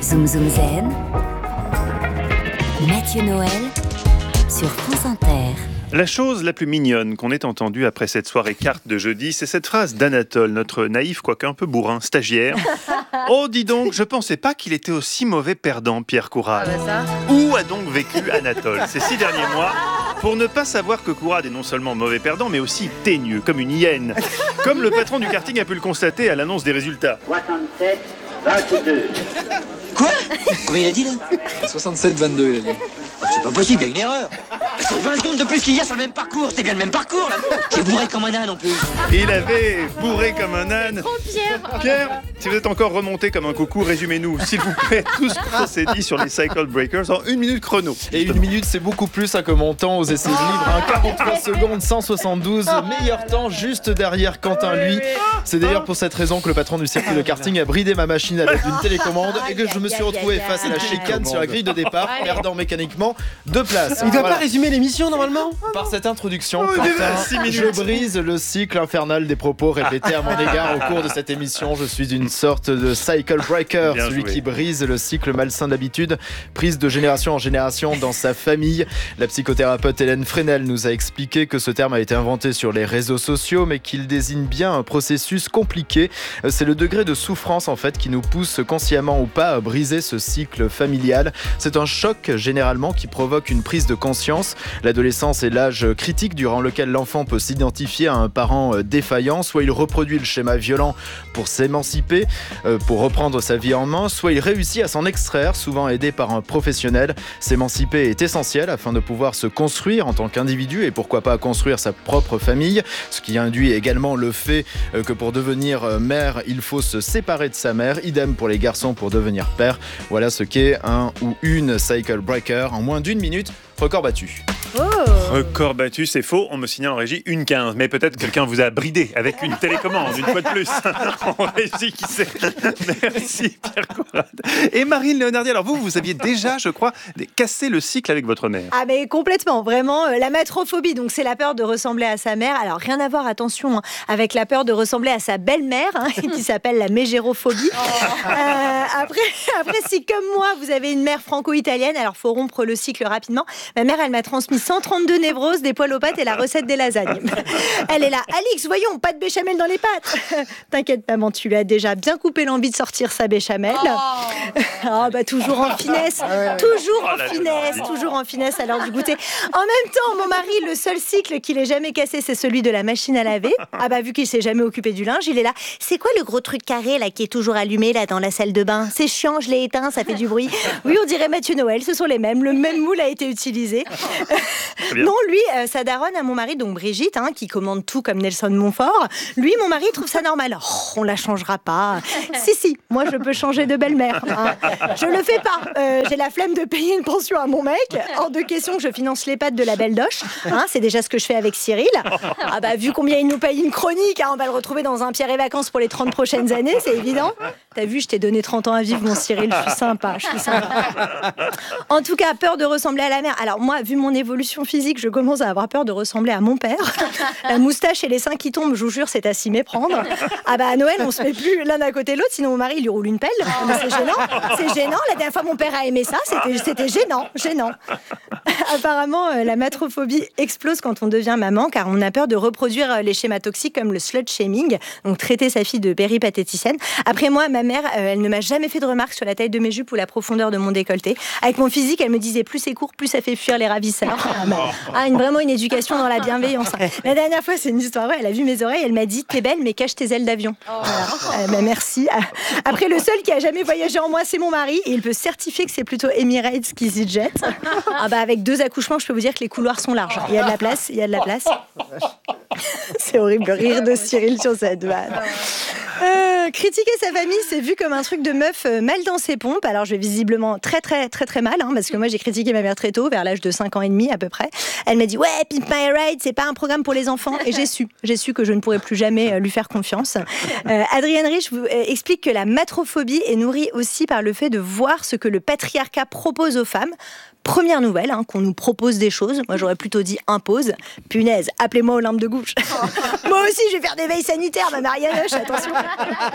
Zoom Zoom Zen, Mathieu Noël sur France Inter. La chose la plus mignonne qu'on ait entendue après cette soirée carte de jeudi, c'est cette phrase d'Anatole, notre naïf, quoique un peu bourrin, stagiaire. Oh, dis donc, je pensais pas qu'il était aussi mauvais perdant, Pierre Courade. Où a donc vécu Anatole ces 6 derniers mois pour ne pas savoir que Courade est non seulement mauvais perdant, mais aussi teigneux, comme une hyène. Comme le patron du karting a pu le constater à l'annonce des résultats. 67, 22. Quoi? Combien il a dit là? 67-22 il a dit. C'est pas possible, il y a une erreur. C'est 20 secondes de plus qu'il y a sur le même parcours. C'est bien le même parcours là. J'ai bourré comme un âne en plus. Il avait bourré comme un âne. Pierre, si vous êtes encore remonté comme un coucou, résumez-nous, s'il vous plaît, tout ce qu'on s'est dit sur les Cycle Breakers en 1 minute chrono. Et 1 minute, c'est beaucoup plus que mon temps aux essais libres. 43 secondes, 172, meilleur temps juste derrière Quentin, lui. C'est d'ailleurs pour cette raison que le patron du circuit de karting a bridé ma machine à l'aide d'une télécommande et que je me suis retrouvé face à la chicane sur la grille de départ, perdant mécaniquement 2 places. Il doit pas résumer l'émission normalement? Par cette introduction, déjà 6 minutes. je brise le cycle infernal des propos répétés à mon égard au cours de cette émission. Je suis une sorte de cycle breaker, Bien celui joué. qui brise le cycle malsain d'habitude, prise de génération en génération dans sa famille. La psychothérapeute Hélène Fresnel nous a expliqué que ce terme a été inventé sur les réseaux sociaux, mais qu'il désigne bien un processus compliqué. C'est le degré de souffrance en fait qui nous pousse consciemment ou pas à briser ce cycle familial. C'est un choc généralement qui provoque une prise de conscience. L'adolescence est l'âge critique durant lequel l'enfant peut s'identifier à un parent défaillant. Soit il reproduit le schéma violent pour s'émanciper, pour reprendre sa vie en main, soit il réussit à s'en extraire, souvent aidé par un professionnel. S'émanciper est essentiel afin de pouvoir se construire en tant qu'individu et pourquoi pas construire sa propre famille, ce qui induit également le fait que pour devenir mère, il faut se séparer de sa mère. Idem pour les garçons pour devenir père. Voilà ce qu'est un ou une cycle breaker en moins d'1 minute. Record battu. Record battu, c'est faux. On me signale en régie 1:15. Mais peut-être quelqu'un vous a bridé avec une télécommande, une fois de plus. En régie, qui sait. Merci, Pierre Courade. Et Marine Léonardi, alors vous aviez déjà, je crois, cassé le cycle avec votre mère. Ah mais complètement, vraiment, la matrophobie, donc c'est la peur de ressembler à sa mère. Alors rien à voir, attention, avec la peur de ressembler à sa belle-mère, qui s'appelle la mégérophobie. Après, si comme moi, vous avez une mère franco-italienne, alors faut rompre le cycle rapidement. Ma mère, elle m'a transmis 132 névroses, des poils aux pâtes et la recette des lasagnes. Elle est là, Alix, voyons, pas de béchamel dans les pâtes. T'inquiète maman, tu lui as déjà bien coupé l'envie de sortir sa béchamel. Toujours en finesse, toujours en finesse à l'heure du goûter. En même temps, mon mari, le seul cycle qu'il ait jamais cassé, c'est celui de la machine à laver. Vu qu'il s'est jamais occupé du linge, il est là. C'est quoi le gros truc carré là qui est toujours allumé là dans la salle de bain? C'est chiant, je l'ai éteint, ça fait du bruit. Oui, on dirait Mathieu Noël, ce sont les mêmes. Le même moule a été utilisé. Non, lui, sa daronne à mon mari, donc Brigitte, qui commande tout comme Nelson Montfort, lui, mon mari, trouve ça normal. On la changera pas. Si, moi, je peux changer de belle-mère. Je le fais pas. J'ai la flemme de payer une pension à mon mec. Hors de question que je finance les pâtes de la belle Doche. C'est déjà ce que je fais avec Cyril. Vu combien il nous paye une chronique, on va le retrouver dans un Pierre et Vacances pour les 30 prochaines années, c'est évident. T'as vu, je t'ai donné 30 ans à vivre, mon Cyril. Je suis sympa. En tout cas, peur de ressembler à la mère. Alors moi, vu mon évolution physique, je commence à avoir peur de ressembler à mon père. La moustache et les seins qui tombent, je vous jure, c'est à s'y méprendre. À Noël, on se met plus l'un à côté de l'autre, sinon mon mari, il lui roule une pelle. Mais c'est gênant. La dernière fois, mon père a aimé ça, c'était gênant. Apparemment, la matrophobie explose quand on devient maman, car on a peur de reproduire les schémas toxiques comme le slut shaming, donc traiter sa fille de péripatéticienne. Après moi, ma mère, elle ne m'a jamais fait de remarques sur la taille de mes jupes ou la profondeur de mon décolleté. Avec mon physique, elle me disait plus c'est court, plus ça fait fuir les ravisseurs. Vraiment une éducation dans la bienveillance. La dernière fois, c'est une histoire vraie, elle a vu mes oreilles, elle m'a dit t'es belle mais cache tes ailes d'avion. Voilà. Merci. Après, le seul qui a jamais voyagé en moi, c'est mon mari, et il peut certifier que c'est plutôt Emirates qu'EasyJet. Avec 2 accouchements, je peux vous dire que les couloirs sont larges. Il y a de la place. C'est horrible de rire de Cyril sur cette vanne. Critiquer sa famille, c'est vu comme un truc de meuf mal dans ses pompes. Alors je vais visiblement très mal, parce que moi j'ai critiqué ma mère très tôt, vers l'âge de 5 ans et demi à peu près. Elle m'a dit ouais, Pimp My Ride, c'est pas un programme pour les enfants. Et j'ai su que je ne pourrais plus jamais lui faire confiance. Adrienne Rich vous explique que la matrophobie est nourrie aussi par le fait de voir ce que le patriarcat propose aux femmes. Première nouvelle, qu'on nous propose des choses. Moi, j'aurais plutôt dit impose. Punaise, appelez-moi Olympe de Gouges. Moi aussi, je vais faire des veilles sanitaires, ma Marianne Hush, attention.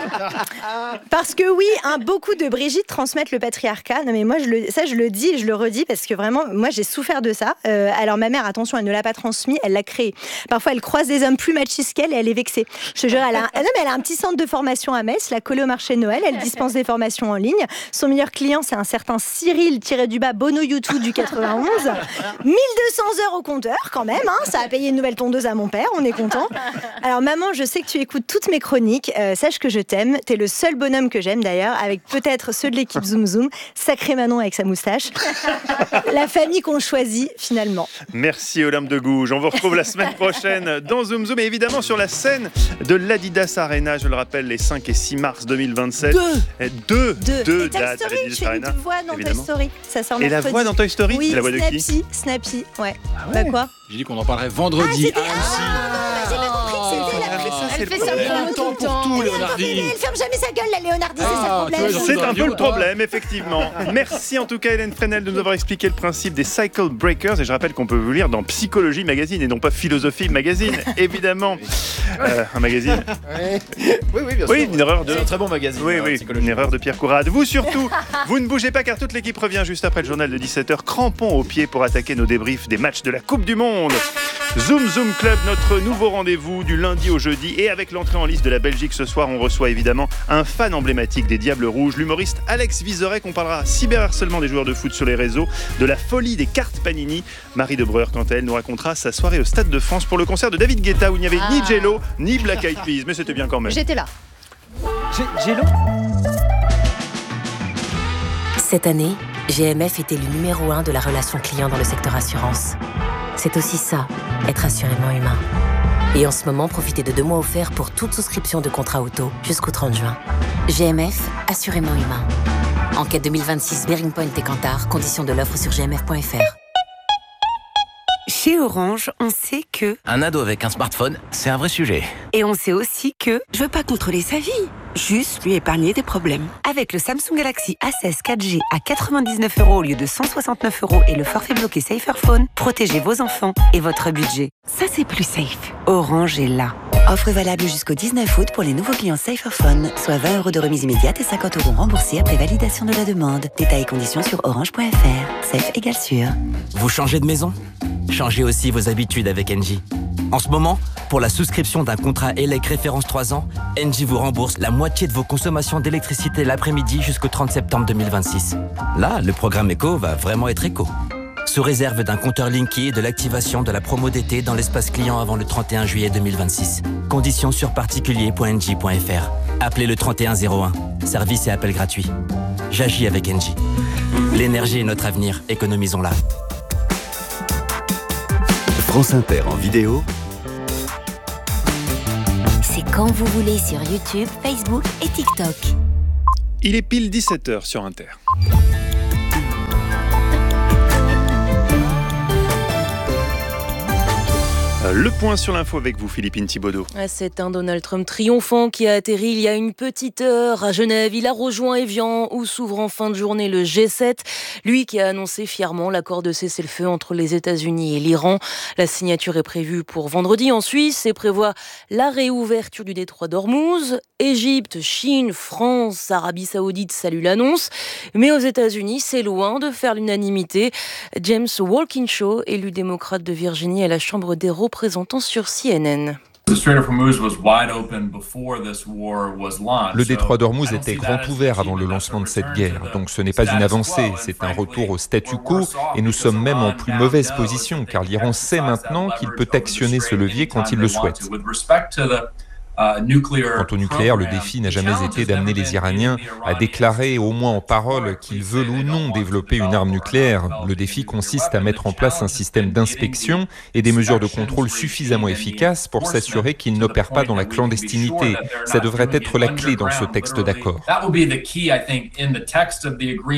Parce que oui, beaucoup de Brigitte transmettent le patriarcat. Non mais moi, je le dis et je le redis parce que vraiment, moi, j'ai souffert de ça. Alors ma mère, attention, elle ne l'a pas transmis, elle l'a créé. Parfois, elle croise des hommes plus machistes qu'elle et elle est vexée. Je te jure, elle a un petit centre de formation à Metz, la collée au marché de Noël. Elle dispense des formations en ligne. Son meilleur client, c'est un certain Cyril-du-bas Bono YouTube du 91. 1200 heures au compteur, quand même. Ça a payé une nouvelle tondeuse à mon père, on est content. Alors maman, je sais que tu écoutes toutes mes chroniques. Sache que je t'aime. T'es le seul bonhomme que j'aime d'ailleurs, avec peut-être ceux de l'équipe Zoom Zoom. Sacré Manon avec sa moustache. La famille qu'on choisit finalement. Merci Olympe de Gouges. On vous retrouve la semaine prochaine dans Zoom Zoom et évidemment sur la scène de l'Adidas Arena, je le rappelle, les 5 et 6 mars 2027. Deux dates à l'Adidas Arena. Une voix dans Toy Story. Ça sort et la voix dans Toy Story, oui, c'est la voix de qui? Snappy, ouais. Ah ouais. Bah quoi? J'ai dit qu'on en parlerait vendredi. J'ai pas compris que c'était la Elle fait ça pour tout, Léonardie. Elle ferme jamais sa gueule, la Léonardie, c'est ça le problème. C'est un peu le problème, effectivement. Merci en tout cas Hélène Fresnel de nous avoir expliqué le principe des Cycle Breakers et je rappelle qu'on peut vous lire dans Psychologie Magazine et non pas Philosophie Magazine, évidemment. Un magazine. Oui, bien sûr. Oui, une erreur de... C'est un très bon magazine. Oui, une erreur de Pierre Courade. Vous surtout, vous ne bougez pas car toute l'équipe revient juste après le journal de 17h, crampons aux pieds pour attaquer nos débriefs des matchs de la Coupe du Monde. Zoom Zoom Club, notre nouveau rendez-vous du lundi au jeudi. Et avec l'entrée en liste de la Belgique ce soir, on reçoit évidemment un fan emblématique des Diables Rouges, l'humoriste Alex Vizorek. On parlera cyberharcèlement des joueurs de foot sur les réseaux, de la folie des cartes Panini. Marie Debreur, quant à elle, nous racontera sa soirée au Stade de France pour le concert de David Guetta où il n'y avait ni Jello ni Black Eyed Peas. Mais c'était bien quand même. J'étais là. Jello. Cette année, GMF était le numéro 1 de la relation client dans le secteur assurance. C'est aussi ça, être assurément humain. Et en ce moment, profitez de 2 mois offerts pour toute souscription de contrat auto jusqu'au 30 juin. GMF, assurément humain. Enquête 2026, Bearing Point et Kantar, conditions de l'offre sur gmf.fr. Chez Orange, on sait que... Un ado avec un smartphone, c'est un vrai sujet. Et on sait aussi que... Je veux pas contrôler sa vie, juste lui épargner des problèmes. Avec le Samsung Galaxy A16 4G à 99 € au lieu de 169 € et le forfait bloqué Saferphone, protégez vos enfants et votre budget. Ça, c'est plus safe. Orange est là. Offre valable jusqu'au 19 août pour les nouveaux clients Saferphone, soit 20 € de remise immédiate et 50 € remboursés après validation de la demande. Détails et conditions sur orange.fr. Safe égale sûr. Vous changez de maison ? Changez aussi vos habitudes avec Engie. En ce moment, pour la souscription d'un contrat ELEC référence 3 ans, Engie vous rembourse la moitié de vos consommations d'électricité l'après-midi jusqu'au 30 septembre 2026. Là, le programme éco va vraiment être éco. Sous réserve d'un compteur Linky et de l'activation de la promo d'été dans l'espace client avant le 31 juillet 2026. Conditions sur particulier.engie.fr. Appelez le 3101. Service et appel gratuit. J'agis avec Engie. L'énergie est notre avenir, économisons-la. France Inter en vidéo. C'est quand vous voulez sur YouTube, Facebook et TikTok. Il est pile 17h sur Inter. Le point sur l'info avec vous, Philippine Thibaudot. C'est un Donald Trump triomphant qui a atterri il y a une petite heure à Genève. Il a rejoint Évian où s'ouvre en fin de journée le G7. Lui qui a annoncé fièrement l'accord de cessez-le-feu entre les États-Unis et l'Iran. La signature est prévue pour vendredi en Suisse et prévoit la réouverture du détroit d'Ormuz. Égypte, Chine, France, Arabie Saoudite saluent l'annonce. Mais aux États-Unis, c'est loin de faire l'unanimité. James Walkinshaw, élu démocrate de Virginie à la Chambre des représentants sur CNN. Le détroit d'Ormuz était grand ouvert avant le lancement de cette guerre, donc ce n'est pas une avancée, c'est un retour au statu quo et nous sommes même en plus mauvaise position car l'Iran sait maintenant qu'il peut actionner ce levier quand il le souhaite. Quant au nucléaire, le défi n'a jamais été d'amener les Iraniens à déclarer, au moins en parole, qu'ils veulent ou non développer une arme nucléaire. Le défi consiste à mettre en place un système d'inspection et des mesures de contrôle suffisamment efficaces pour s'assurer qu'ils n'opèrent pas dans la clandestinité. Ça devrait être la clé dans ce texte d'accord.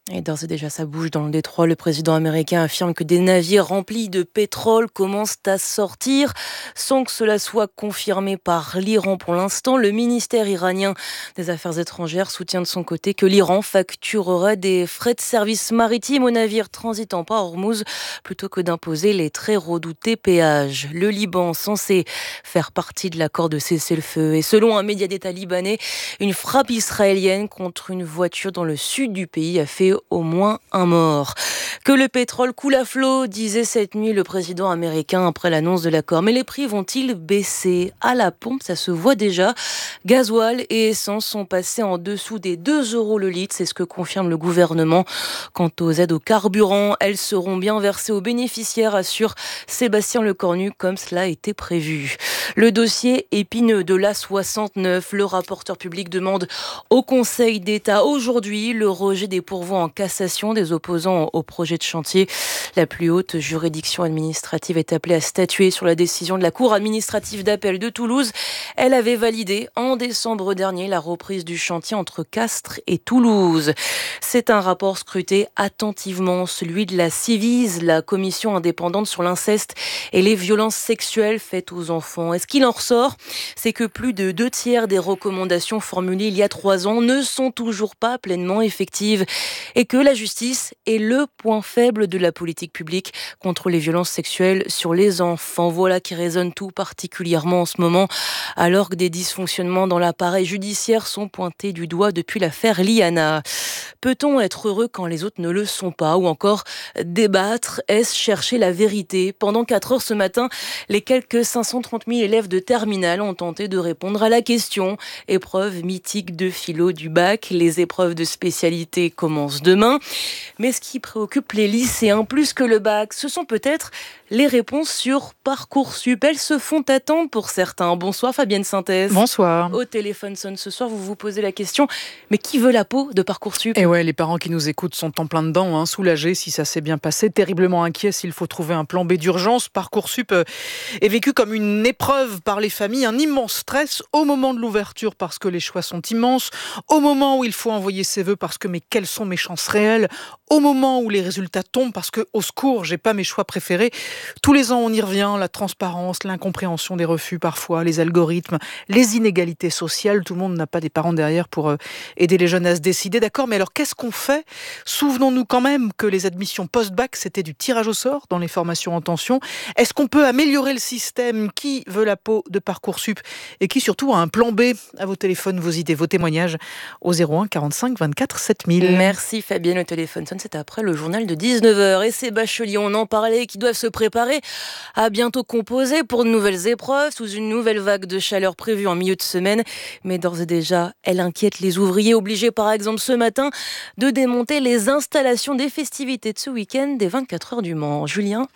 Et d'ores et déjà, ça bouge dans le détroit. Le président américain affirme que des navires remplis de pétrole commencent à sortir, sans que cela soit confirmé par l'Iran pour l'instant. Le ministère iranien des Affaires étrangères soutient de son côté que l'Iran facturerait des frais de service maritime aux navires transitant par Hormuz, plutôt que d'imposer les très redoutés péages. Le Liban, censé faire partie de l'accord de cessez-le-feu, et selon un média d'État libanais, une frappe israélienne contre une voiture dans le sud du pays a fait au moins un mort. Que le pétrole coule à flot, disait cette nuit le président américain après l'annonce de l'accord. Mais les prix vont-ils baisser ? À la pompe, ça se voit déjà. Gasoil et essence sont passés en dessous des 2 € le litre. C'est ce que confirme le gouvernement. Quant aux aides au carburant, elles seront bien versées aux bénéficiaires, assure Sébastien Lecornu, comme cela a été prévu. Le dossier épineux de l'A69, le rapporteur public demande au Conseil d'État aujourd'hui le rejet des pourvois en cassation des opposants au projet de chantier. La plus haute juridiction administrative est appelée à statuer sur la décision de la Cour administrative d'appel de Toulouse. Elle avait validé en décembre dernier la reprise du chantier entre Castres et Toulouse. C'est un rapport scruté attentivement, celui de la Ciivise, la commission indépendante sur l'inceste et les violences sexuelles faites aux enfants. Et ce qu'il en ressort, c'est que plus de 2/3 des recommandations formulées il y a 3 ans ne sont toujours pas pleinement effectives et que la justice est le point faible de la politique publique contre les violences sexuelles sur les enfants. Voilà qui résonne tout particulièrement en ce moment, alors que des dysfonctionnements dans l'appareil judiciaire sont pointés du doigt depuis l'affaire Liana. Peut-on être heureux quand les autres ne le sont pas ? Ou encore débattre, est-ce chercher la vérité ? Pendant 4 heures ce matin, les quelques 530 000 élèves de terminale ont tenté de répondre à la question. Épreuve mythique de philo du bac, les épreuves de spécialité commencent demain. Mais ce qui préoccupe les lycéens plus que le bac, ce sont peut-être les réponses sur Parcoursup. Elles se font attendre pour certains. Bonsoir Fabienne Synthèse. Bonsoir. Au téléphone sonne ce soir, vous vous posez la question, mais qui veut la peau de Parcoursup ? Et ouais, les parents qui nous écoutent sont en plein dedans, soulagés si ça s'est bien passé, terriblement inquiets s'il faut trouver un plan B d'urgence. Parcoursup est vécu comme une épreuve par les familles, un immense stress au moment de l'ouverture parce que les choix sont immenses, au moment où il faut envoyer ses vœux parce que mais quelles sont mes chances réelles, au moment où les résultats tombent parce que au secours, j'ai pas mes choix préférés. Tous les ans, on y revient, la transparence, l'incompréhension des refus parfois, les algorithmes, les inégalités sociales. Tout le monde n'a pas des parents derrière pour aider les jeunes à se décider. D'accord, mais alors qu'est-ce qu'on fait ? Souvenons-nous quand même que les admissions post-bac, c'était du tirage au sort dans les formations en tension. Est-ce qu'on peut améliorer le système ? Qui veut la peau de Parcoursup ? Et qui surtout a un plan B ? À vos téléphones, vos idées, vos témoignages au 01 45 24 7000. Merci Fabienne, au téléphone sonne, c'est après le journal de 19h. Et ces bacheliers, on en parlait, qui doivent se préparer à bientôt composer pour de nouvelles épreuves sous une nouvelle vague de chaleur prévue en milieu de semaine. Mais d'ores et déjà, elle inquiète les ouvriers, obligés par exemple ce matin de démonter les installations des festivités de ce week-end des 24 heures du Mans. Julien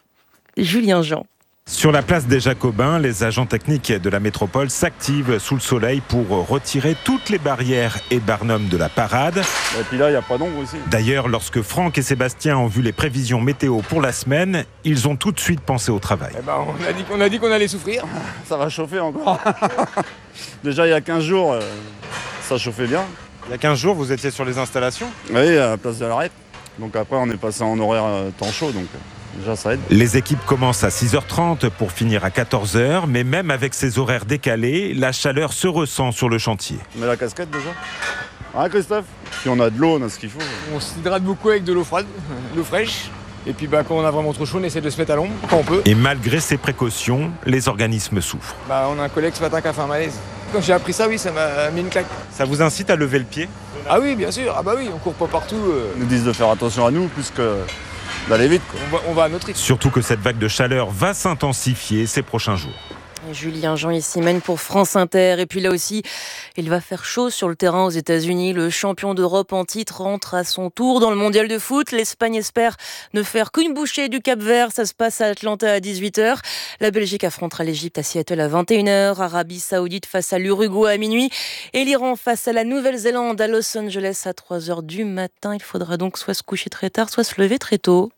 Jean. Sur la place des Jacobins, les agents techniques de la métropole s'activent sous le soleil pour retirer toutes les barrières et barnums de la parade. Et puis là, il n'y a pas d'ombre aussi. D'ailleurs, lorsque Franck et Sébastien ont vu les prévisions météo pour la semaine, ils ont tout de suite pensé au travail. On a dit qu'on allait souffrir. Ça va chauffer encore. Déjà, il y a 15 jours, ça chauffait bien. Il y a 15 jours, vous étiez sur les installations ? Oui, à la place de la REP. Donc après, on est passé en horaire temps chaud, donc déjà ça aide. Les équipes commencent à 6h30 pour finir à 14h, mais même avec ces horaires décalés, la chaleur se ressent sur le chantier. On met la casquette déjà ? Hein Christophe ? Si on a de l'eau, on a ce qu'il faut. On s'hydrate beaucoup avec de l'eau froide, l'eau fraîche. Et puis quand on a vraiment trop chaud, on essaie de se mettre à l'ombre quand on peut. Et malgré ces précautions, les organismes souffrent. On a un collègue ce matin qui a fait un malaise. Quand j'ai appris ça, oui, ça m'a mis une claque. Ça vous incite à lever le pied ? Ah oui, bien sûr. Ah bah oui, on court pas partout. Ils nous disent de faire attention à nous plus que d'aller vite. On va à notre rythme. Surtout que cette vague de chaleur va s'intensifier ces prochains jours. Julien Jean ici mène pour France Inter. Et puis là aussi, il va faire chaud sur le terrain aux États-Unis. Le champion d'Europe en titre rentre à son tour dans le mondial de foot. L'Espagne espère ne faire qu'une bouchée du Cap-Vert. Ça se passe à Atlanta à 18h. La Belgique affrontera l'Égypte à Seattle à 21h. Arabie Saoudite face à l'Uruguay à minuit. Et l'Iran face à la Nouvelle-Zélande à Los Angeles à 3h du matin. Il faudra donc soit se coucher très tard, soit se lever très tôt.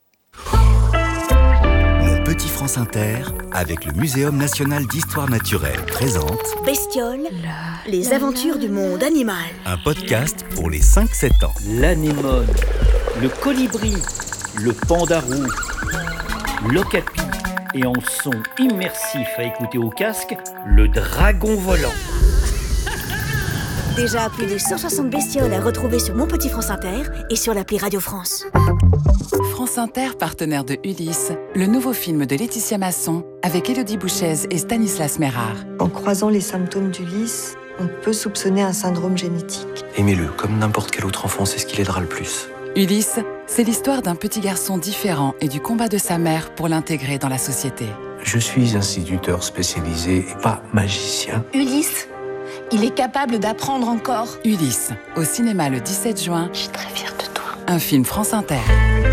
Petit France Inter, avec le Muséum national d'histoire naturelle, présente Bestioles, les aventures du monde animal. Un podcast pour les 5-7 ans. L'anémone. le colibri, le panda roux, l'ocapi et en son immersif à écouter au casque, le dragon volant. Déjà plus de 160 bestioles à retrouver sur Mon Petit France Inter et sur l'appli Radio France. France Inter, partenaire de Ulysse, le nouveau film de Laetitia Masson avec Élodie Bouchez et Stanislas Mérard. En croisant les symptômes d'Ulysse, on peut soupçonner un syndrome génétique. Aimez-le, comme n'importe quel autre enfant, c'est ce qui l'aidera le plus. Ulysse, c'est l'histoire d'un petit garçon différent et du combat de sa mère pour l'intégrer dans la société. Je suis instituteur spécialisé et pas magicien. Ulysse, il est capable d'apprendre encore. Ulysse, au cinéma le 17 juin. Je suis très fière de toi. Un film France Inter.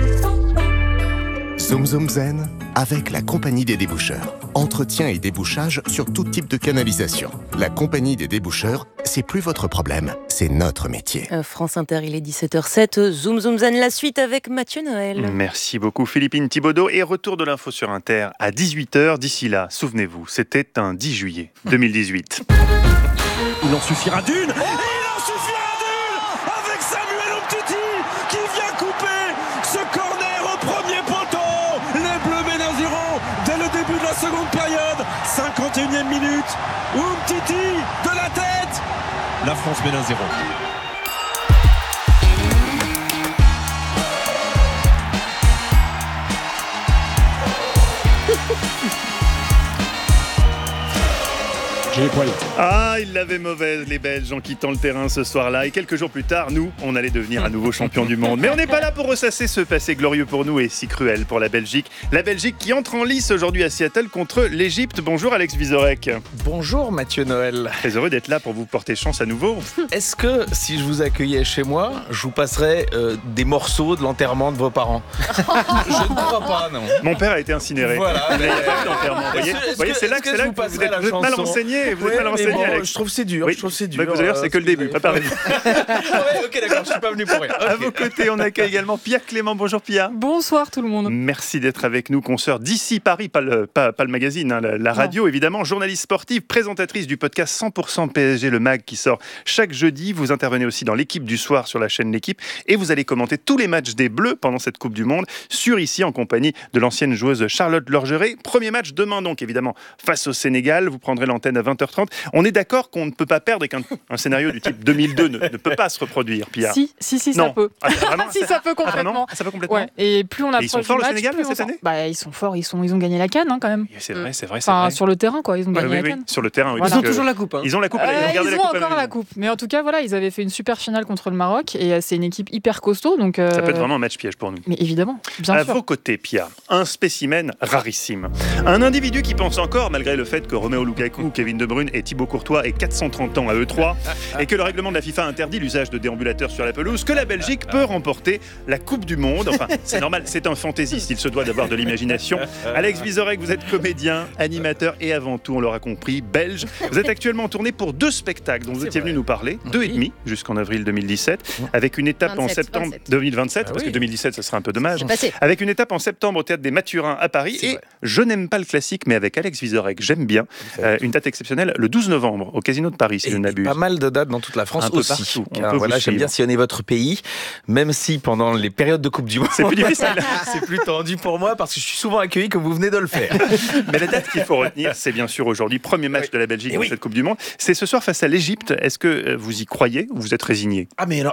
Zoom Zoom Zen avec la Compagnie des déboucheurs. Entretien et débouchage sur tout type de canalisation. La Compagnie des déboucheurs, c'est plus votre problème, c'est notre métier. France Inter, il est 17h07. Zoom Zoom Zen, la suite avec Mathieu Noël. Merci beaucoup Philippine Thibaudot. Et retour de l'info sur Inter à 18h. D'ici là, souvenez-vous, c'était un 10 juillet 2018. Il en suffira d'une. Et il en suffira d'une avec Samuel Umtiti qui vient couper ce corner au premier poteau. Les Bleus mènent 1-0 dès le début de la seconde période. 51e minute. Umtiti de la tête. La France mène 1-0. Ah, ils l'avaient mauvaise, les Belges, en quittant le terrain ce soir-là. Et quelques jours plus tard, nous, on allait devenir un nouveau champion du monde. Mais on n'est pas là pour ressasser ce passé glorieux pour nous et si cruel pour la Belgique. La Belgique qui entre en lice aujourd'hui à Seattle contre l'Égypte. Bonjour Alex Vizorek. Bonjour Mathieu Noël. Très heureux d'être là pour vous porter chance à nouveau. Est-ce que si je vous accueillais chez moi, je vous passerais des morceaux de l'enterrement de vos parents? Je ne crois pas, non. Mon père a été incinéré. Voilà. Il n'y a pas eu d'enterrement. Vous voyez, c'est là que vous êtes mal renseigné. Vous êtes mal renseigné, Alex. Je trouve que c'est dur. Oui. Je trouve que c'est dur. Oui, vous allez voir, c'est que le début. Préparez-vous. Ok, d'accord, je suis pas venu pour rien. Okay. À vos côtés, on accueille également Pia Clément. Bonjour Pia. Bonsoir tout le monde. Merci d'être avec nous, consoeur d'ici Paris, pas le magazine, hein, la radio évidemment, journaliste sportive, présentatrice du podcast 100% PSG, le mag qui sort chaque jeudi. Vous intervenez aussi dans l'équipe du soir sur la chaîne L'équipe et vous allez commenter tous les matchs des Bleus pendant cette Coupe du Monde sur ici en compagnie de l'ancienne joueuse Charlotte Lorgeret. Premier match demain donc évidemment face au Sénégal. Vous prendrez l'antenne à 20h30. On est d'accord qu'on ne peut pas perdre et qu'un scénario du type 2002 ne peut pas se reproduire, Pia. Si, ça peut. Si, ça peut complètement. Ça peut complètement. Ouais. Et plus on approche ils sont forts du match, le Sénégal cette année. Ils sont forts. Ils ont gagné la CAN quand même. C'est vrai. Enfin, sur le terrain quoi. Ils ont gagné la CAN. Sur le terrain. Oui, voilà. Ils ont toujours la coupe. Hein. Ils ont la coupe. Ils ont encore la coupe. Mais en tout cas, voilà, ils avaient fait une super finale contre le Maroc et c'est une équipe hyper costaud. Donc ça peut être vraiment un match piège pour nous. Mais évidemment, bien sûr. À vos côtés, Pia, un spécimen rarissime. Un individu qui pense encore, malgré le fait que Romelu Lukaku, Kevin De Bruyne et Thibaut Courtois aient 430 ans à eux trois, et que le règlement de la FIFA interdit l'usage de déambulateurs sur la pelouse, que la Belgique peut remporter la Coupe du Monde. Enfin, c'est normal, c'est un fantaisiste, il se doit d'avoir de l'imagination. Alex Vizorek, vous êtes comédien, animateur et avant tout, on l'aura compris, belge. Vous êtes actuellement en tournée pour 2 spectacles dont vous étiez venu nous parler, 2 et demi jusqu'en avril 2017, avec une étape en septembre 2027, parce que 2017, ça serait un peu dommage, avec une étape en septembre au Théâtre des Mathurins à Paris. Et je n'aime pas le classique, mais avec Alex Vizorek, j'aime bien. Une date exceptionnelle, le 12 novembre, au Casino de Paris, si je ne m'abuse. Pas mal de dates dans toute la France aussi. Partout. Voilà, j'aime bien sillonner votre pays, même si pendant les périodes de Coupe du Monde, c'est plus difficile. C'est plus tendu pour moi parce que je suis souvent accueilli comme vous venez de le faire. Mais la date qu'il faut retenir, c'est bien sûr aujourd'hui, premier match de la Belgique dans cette Coupe du Monde. C'est ce soir face à l'Égypte. Est-ce que vous y croyez ou vous êtes résigné? Ah mais non.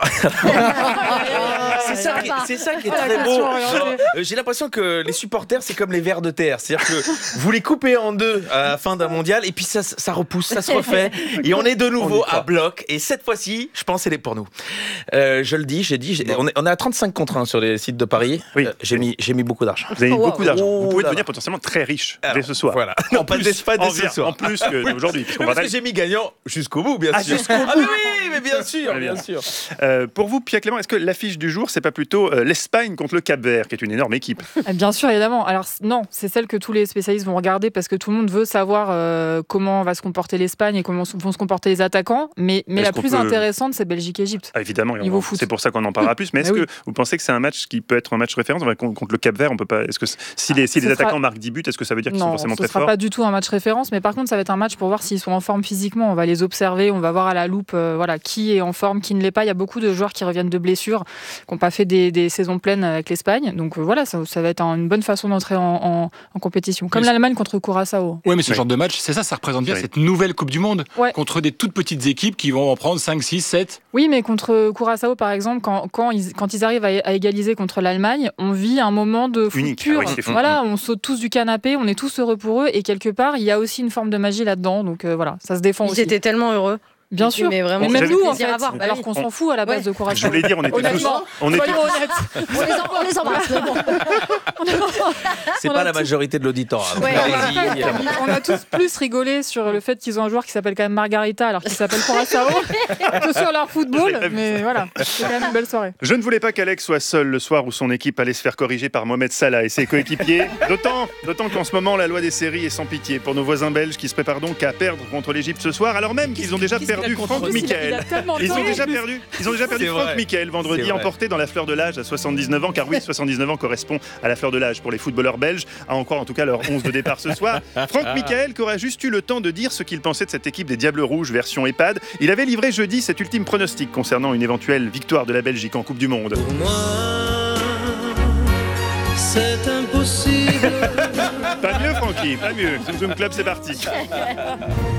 C'est ça qui est très beau. J'ai l'impression que les supporters, c'est comme les vers de terre. C'est-à-dire que vous les coupez en deux à la fin d'un mondial et puis ça repousse, ça se refait. Et on est de nouveau à bloc. Et cette fois-ci, je pense qu'elle est pour nous. Je le dis, on est à 35 contre 1 sur les sites de Paris. Oui. J'ai mis beaucoup d'argent. Vous avez mis beaucoup d'argent. Vous pouvez devenir potentiellement très riche dès ce soir. Voilà. Non, pas dès ce soir. En plus qu'aujourd'hui. Parce que j'ai mis gagnant jusqu'au bout, bien sûr. Ah oui, mais bien sûr. Pour vous, Pia Clément, est-ce que l'affiche du jour, c'est pas plutôt l'Espagne contre le Cap-Vert, qui est une énorme équipe? Bien sûr, évidemment. Alors non, c'est celle que tous les spécialistes vont regarder parce que tout le monde veut savoir comment va se comporter l'Espagne et comment vont se comporter les attaquants. Mais la plus intéressante, c'est Belgique-Égypte. Évidemment, c'est pour ça qu'on en parlera plus. Mais est-ce que vous pensez que c'est un match qui peut être un match référence contre le Cap-Vert? On peut pas. Est-ce que si les attaquants marquent 10 buts, est-ce que ça veut dire qu'ils sont forcément très forts? Non, ce sera pas du tout un match référence. Mais par contre, ça va être un match pour voir s'ils sont en forme physiquement. On va les observer, on va voir à la loupe, qui est en forme, qui ne l'est pas. Il y a beaucoup de joueurs qui reviennent de blessures, qui n'ont pas fait des saisons pleines avec l'Espagne. Donc voilà, ça va être une bonne façon d'entrer en compétition. Comme l'Allemagne contre Curaçao. Oui, mais ce genre de match, c'est ça représente bien cette nouvelle Coupe du Monde. Ouais. Contre des toutes petites équipes qui vont en prendre 5, 6, 7. Oui, mais contre Curaçao, par exemple, quand ils arrivent à égaliser contre l'Allemagne, on vit un moment de foot unique. pur. Ah oui, voilà, on saute tous du canapé, on est tous heureux pour eux. Et quelque part, il y a aussi une forme de magie là-dedans. Donc voilà, ça se défend aussi. Ils étaient tellement heureux. Bien sûr, mais vraiment, même nous, en fait, à voir. alors qu'on s'en fout à la base de Curaçao. Je voulais dire, on était Honnêtement, tous... On était soyons honnêtes. On les embrasse, mais bon. C'est pas la majorité de l'auditoire. Ouais, on a tous plus rigolé sur le fait qu'ils ont un joueur qui s'appelle quand même Margarita alors qu'il s'appelle Curaçao que sur leur football. Mais voilà, c'est quand même une belle soirée. Je ne voulais pas qu'Alex soit seul le soir où son équipe allait se faire corriger par Mohamed Salah et ses coéquipiers. D'autant qu'en ce moment, la loi des séries est sans pitié pour nos voisins belges qui se préparent donc à perdre contre l'Égypte ce soir, alors même qu'ils ont déjà perdu Franck Michael. Ils ont déjà perdu Franck Michael vendredi, emporté dans la fleur de l'âge à 79 ans, car oui, 79 ans correspond à la fleur de l'âge pour les footballeurs belges, à en croire en tout cas leur 11 de départ ce soir. Franck Michael qui aura juste eu le temps de dire ce qu'il pensait de cette équipe des Diables Rouges version EHPAD. Il avait livré jeudi cet ultime pronostic concernant une éventuelle victoire de la Belgique en Coupe du Monde. Pour moi, c'est impossible. Pas mieux Francky, pas mieux. Zoom Zoom Club, c'est parti.